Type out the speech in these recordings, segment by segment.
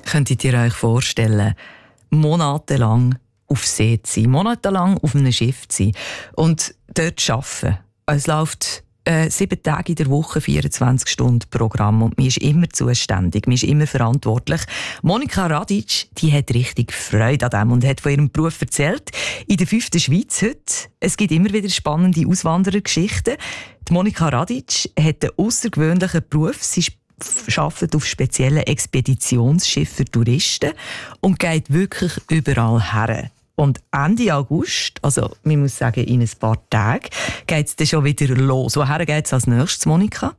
könntet ihr euch vorstellen, monatelang auf See zu sein, monatelang auf einem Schiff zu sein und dort zu arbeiten. Es läuft 7 Tage in der Woche, 24 Stunden Programm und man ist immer zuständig, man ist immer verantwortlich. Monika Radic, die hat richtig Freude an dem und hat von ihrem Beruf erzählt. In der 5. Schweiz heute. Es gibt immer wieder spannende Auswanderergeschichten. Die Monika Radic hat einen außergewöhnlichen Beruf. Sie arbeitet auf speziellen Expeditionsschiffen für Touristen und geht wirklich überall her. Und Ende August, also man muss sagen, in ein paar Tagen, geht es dann schon wieder los. Woher geht es als nächstes, Monika?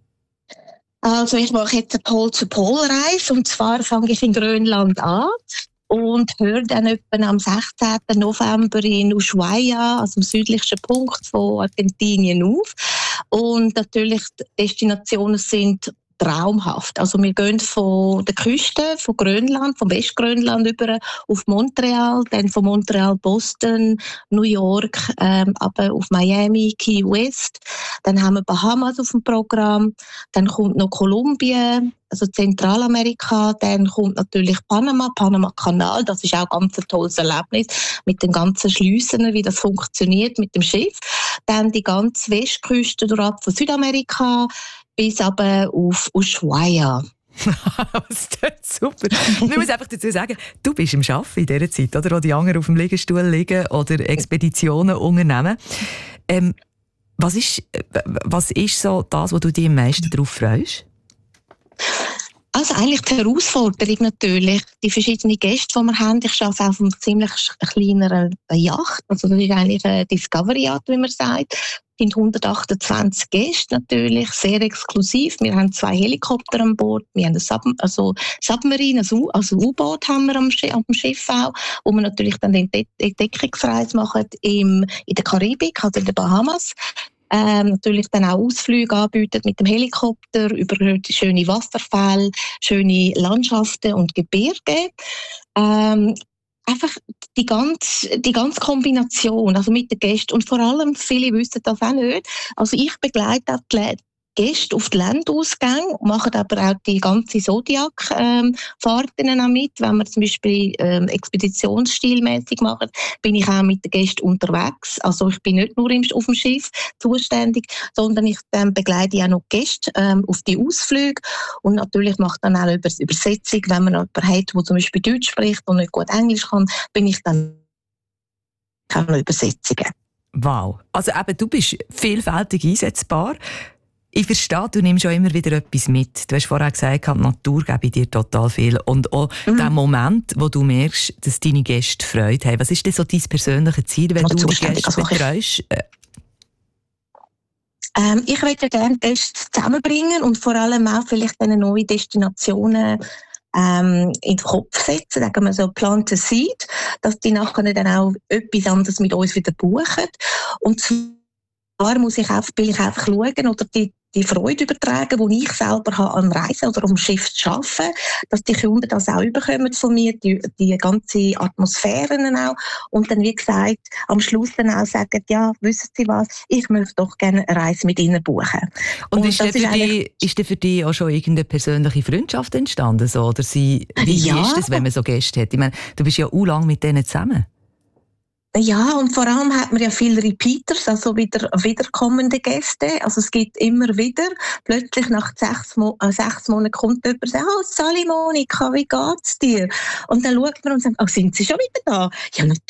Also ich mache jetzt eine Pol-zu-Pol-Reise und zwar fange ich in Grönland an und höre dann etwa am 16. November in Ushuaia, also am südlichsten Punkt von Argentinien, auf. Und natürlich die Destinationen sind traumhaft. Also wir gehen von der Küste, von Grönland, vom Westgrönland über auf Montreal, dann von Montreal Boston, New York, aber auf Miami, Key West. Dann haben wir Bahamas auf dem Programm. Dann kommt noch Kolumbien, also Zentralamerika. Dann kommt natürlich Panama-Kanal. Das ist auch ganz ein tolles Erlebnis mit den ganzen Schliessen, wie das funktioniert mit dem Schiff. Dann die ganze Westküste durch von Südamerika bis aber auf Ushuaia. Das ist super. Ich muss einfach dazu sagen, du bist im Arbeiten in dieser Zeit, oder? Wo die anderen auf dem Liegestuhl liegen oder Expeditionen unternehmen. Was ist so das, wo du dich am meisten darauf freust? Also eigentlich die Herausforderung natürlich, die verschiedenen Gäste, die wir haben. Ich arbeite auf einem ziemlich kleineren Yacht, also das ist eigentlich eine Discovery Yacht, wie man sagt. Es sind 128 Gäste natürlich, sehr exklusiv. Wir haben 2 Helikopter an Bord, wir haben Submarine, also U-Boot haben wir am Schiff auch, wo wir natürlich dann den Entdeckungsreise machen in der Karibik, also in den Bahamas. Natürlich dann auch Ausflüge anbieten mit dem Helikopter über schöne Wasserfälle, schöne Landschaften und Gebirge. Einfach die ganze Kombination, also mit den Gästen. Und vor allem, viele wissen das auch nicht, also ich begleite auch die Gäste auf die Landausgänge, machen aber auch die ganze Zodiac-Fahrten auch mit. Wenn wir zum Beispiel expeditionsstilmäßig machen, bin ich auch mit den Gästen unterwegs. Also ich bin nicht nur auf dem Schiff zuständig, sondern ich begleite auch noch die Gäste auf die Ausflüge und natürlich mache dann auch Übersetzung, wenn man jemanden hat, der zum Beispiel Deutsch spricht und nicht gut Englisch kann, bin ich dann auch noch Übersetzungen. Wow, also eben, du bist vielfältig einsetzbar. Ich verstehe, du nimmst auch immer wieder etwas mit. Du hast vorher gesagt, die Natur gebe dir total viel. Und auch der Moment, wo du merkst, dass deine Gäste Freude haben. Was ist denn so dein persönliches Ziel, wenn du die Gäste betreust? Ich möchte gerne Gäste zusammenbringen und vor allem auch vielleicht eine neue Destinationen in den Kopf setzen, sagen wir so Plant a Seed, dass die nachher dann auch etwas anderes mit uns wieder buchen. Und zwar will ich einfach schauen oder die Freude übertragen, die ich selber habe an Reisen oder auf dem Schiff zu arbeiten, dass die Kunden das auch überkommen von mir, die ganze Atmosphären auch. Und dann, wie gesagt, am Schluss dann auch sagen, ja, wissen Sie was, ich möchte doch gerne eine Reise mit Ihnen buchen. Und ist denn für dich auch schon irgendeine persönliche Freundschaft entstanden? So? Oder wie ist das, wenn man so Gäste hat? Ich meine, du bist ja auch lange mit denen zusammen. Ja, und vor allem hat man ja viele Repeaters, also wiederkommende Gäste. Also es gibt immer wieder, plötzlich nach 6 Monaten kommt jemand und sagt, «Oh, Sally Monika, wie geht's dir?» Und dann schaut man und sagt, «Oh, sind Sie schon wieder da?» Ja, natürlich.